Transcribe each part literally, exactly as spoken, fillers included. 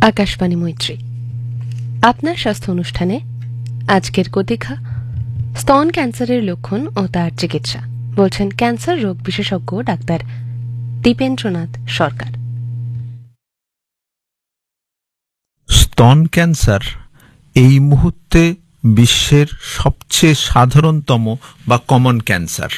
আকাশবাণী মৈত্রী, আপনার স্বাস্থ্য অনুষ্ঠানে আজকের কতিকা স্তন ক্যান্সারের লক্ষণ ও তার চিকিৎসা বলছেন ক্যান্সার রোগ বিশেষজ্ঞ ডাক্তার দীপেন্দ্রনাথ সরকার। স্তন ক্যান্সার এই মুহূর্তে বিশ্বের সবচেয়ে সাধারণতম বা কমন ক্যান্সার।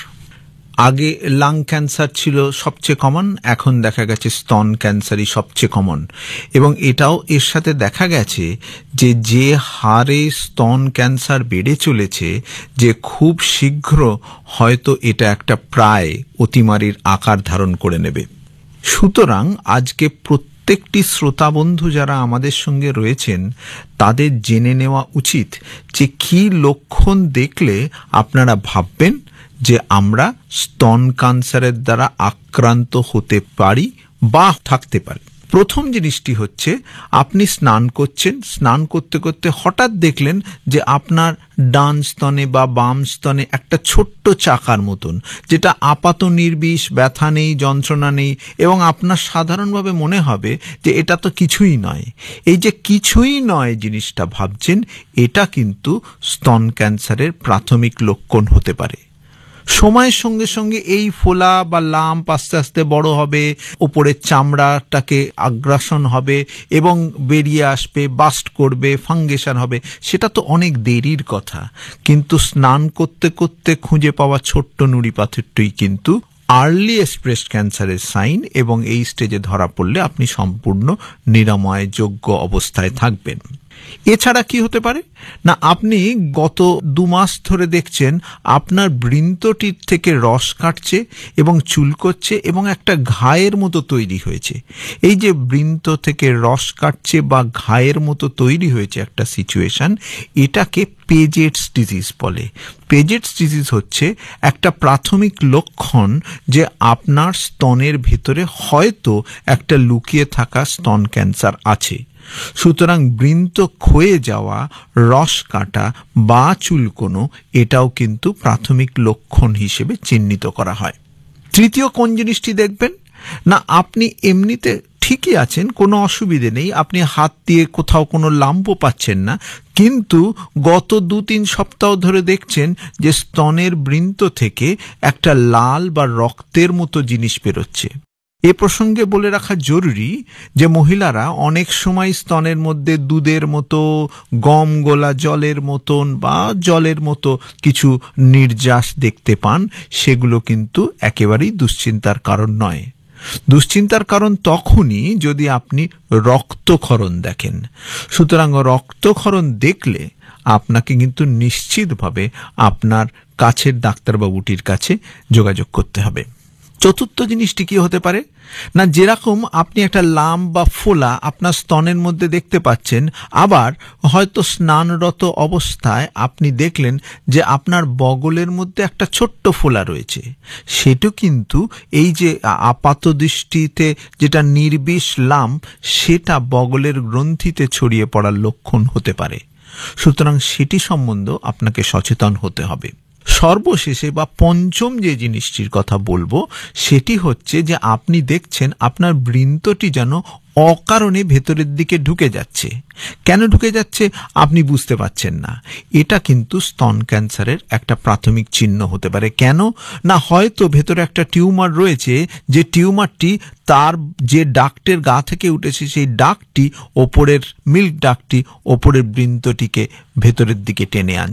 আগে লাং ক্যান্সার ছিল সবচেয়ে কমন, এখন দেখা গেছে স্তন ক্যান্সারই সবচেয়ে কমন। এবং এটাও এর সাথে দেখা গেছে যে যে হারে স্তন ক্যান্সার বেড়ে চলেছে, যে খুব শীঘ্র হয়তো এটা একটা প্রায় অতিমারীর আকার ধারণ করে নেবে। সুতরাং আজকে প্রত্যেকটি শ্রোতাবন্ধু যারা আমাদের সঙ্গে রয়েছেন তাদের জেনে নেওয়া উচিত যে কী লক্ষণ দেখলে আপনারা ভাববেন যে আমরা স্তন ক্যান্সারের দ্বারা আক্রান্ত হতে পারি বা থাকতে পারি। প্রথম জিনিসটি হচ্ছে, আপনি স্নান করছেন, স্নান করতে করতে হঠাৎ দেখলেন যে আপনার ডান স্তনে বা বাম স্তনে একটা ছোট্ট চাকার মতন, যেটা আপাত নির্বিষ, ব্যথা নেই, যন্ত্রণা নেই, এবং আপনার সাধারণভাবে মনে হবে যে এটা তো কিছুই নয়। এই যে কিছুই নয় জিনিসটা ভাবছেন, এটা কিন্তু স্তন ক্যান্সারের প্রাথমিক লক্ষণ হতে পারে। সময়ের সঙ্গে সঙ্গে এই ফোলা বা লাম্প আস্তে আস্তে বড় হবে, ওপরের চামড়াটাকে আগ্রাসন হবে এবং বেরিয়ে আসবে, বাস্ট করবে, ফাঙ্গেশন হবে। সেটা তো অনেক দেরির কথা, কিন্তু স্নান করতে করতে খুঁজে পাওয়া ছোট্ট নুড়ি পাথরটি কিন্তু আর্লিয়েস্ট ব্রেস্ট ক্যান্সারের সাইন, এবং এই স্টেজে ধরা পড়লে আপনি সম্পূর্ণ নিরাময়যোগ্য অবস্থায় থাকবেন। এছাড়া কি হতে পারে না, আপনি গত দু মাস ধরে দেখছেন আপনার বৃন্তটির থেকে রস কাটছে এবং চুলকোচ্ছে এবং একটা ঘায়ের মতো তৈরি হয়েছে। এই যে বৃন্ত থেকে রস কাটছে বা ঘায়ের মতো তৈরি হয়েছে একটা সিচুয়েশন, এটাকে পেজেটস ডিজিজ বলে। পেজেটস ডিজিজ হচ্ছে একটা প্রাথমিক লক্ষণ যে আপনার স্তনের ভেতরে হয়তো একটা লুকিয়ে থাকা স্তন ক্যান্সার আছে। সুতরাং বৃন্ত ক্ষয়ে যাওয়া, রস কাটা বা চুলকোনো, এটাও কিন্তু প্রাথমিক লক্ষণ হিসেবে চিহ্নিত করা হয়। তৃতীয় কোন জিনিসটি দেখবেন না, আপনি এমনিতে ঠিকই আছেন, কোনো অসুবিধে নেই, আপনি হাত দিয়ে কোথাও কোনো লাম্পও পাচ্ছেন না, কিন্তু গত দু তিন সপ্তাহ ধরে দেখছেন যে স্তনের বৃন্ত থেকে একটা লাল বা রক্তের মতো জিনিস বেরোচ্ছে। এ প্রসঙ্গে বলে রাখা জরুরি যে মহিলারা অনেক সময় স্তনের মধ্যে দুধের মতো, গম গোলা জলের মতন বা জলের মতো কিছু নির্যাস দেখতে পান। সেগুলো কিন্তু একেবারেই দুশ্চিন্তার কারণ নয়। দুশ্চিন্তার কারণ তখনই যদি আপনি রক্তক্ষরণ দেখেন। সুতরাং রক্তক্ষরণ দেখলে আপনাকে কিন্তু নিশ্চিতভাবে আপনার কাছের ডাক্তারবাবুটির কাছে যোগাযোগ করতে হবে। চতুর্থ জিনিসটি কি হতে পারে না, যেরকম আপনি একটা লাম্প বা ফোলা আপনার স্তনের মধ্যে দেখতে পাচ্ছেন, আবার হয়তো স্নানরত অবস্থায় আপনি দেখলেন যে আপনার বগলের মধ্যে একটা ছোট্ট ফোলা রয়েছে। সেটা কিন্তু এই যে আপাত দৃষ্টিতে যেটা নির্বিষ লাম্প, সেটা বগলের গ্রন্থিতে ছড়িয়ে পড়ার লক্ষণ হতে পারে। সুতরাং সেটি সম্বন্ধে আপনাকে সচেতন হতে হবে। সর্বশেষে বা পঞ্চম যে জিনিসটির কথা বলবো, সেটি হচ্ছে যে আপনি দেখছেন আপনার বৃন্তটি যেন অকারণে ভেতরের দিকে ঢুকে যাচ্ছে। কেন ঢুকে যাচ্ছে আপনি বুঝতে পারছেন না। এটা কিন্তু স্তন ক্যান্সারের একটা প্রাথমিক চিহ্ন হতে পারে। কেন না, হয়তো ভেতরে একটা টিউমার রয়েছে, যে টিউমারটি তার যে ডাক্টের গা থেকে উঠেছে, সেই ডাকটি ওপরের মিল্ক ডাকটি ওপরের বৃন্তটিকে ভেতরের দিকে টেনে আনছে।